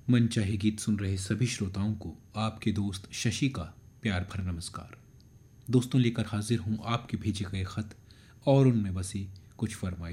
मनचाहे गीत सुन रहे सभी श्रोताओं को आपके दोस्त शशि का प्यार भरा नमस्कार। दोस्तों, लेकर हाजिर हूँ आपके भेजे गए खत और उनमें बसी कुछ फरमाइशें।